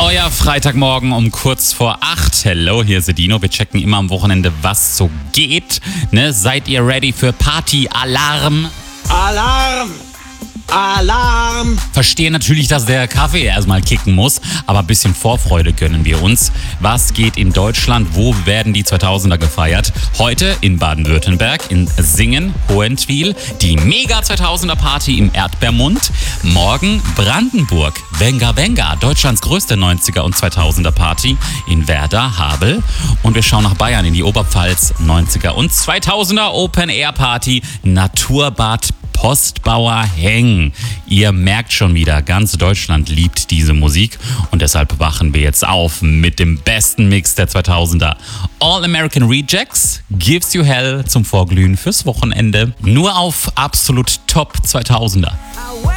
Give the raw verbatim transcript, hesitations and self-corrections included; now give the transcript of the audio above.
Euer Freitagmorgen um kurz vor acht. Hello, hier ist Dino. Wir checken immer am Wochenende, was so geht. Ne? Seid ihr ready für Party-Alarm? Alarm! Alarm! Verstehe natürlich, dass der Kaffee erstmal kicken muss, aber ein bisschen Vorfreude gönnen wir uns. Was geht in Deutschland? Wo werden die zweitausender gefeiert? Heute in Baden-Württemberg, in Singen, Hohentwiel, die Mega zweitausender Party im Erdbeermund. Morgen Brandenburg, Venga Venga, Deutschlands größte neunziger und zweitausender Party in Werder, Habel. Und wir schauen nach Bayern in die Oberpfalz, neunziger und zweitausender Open Air Party, Naturbad Postbauer Heng. Ihr merkt schon wieder, ganz Deutschland liebt diese Musik und deshalb wachen wir jetzt auf mit dem besten Mix der zweitausender. All American Rejects, Gives You Hell zum Vorglühen fürs Wochenende. Nur auf absolut Top zweitausender.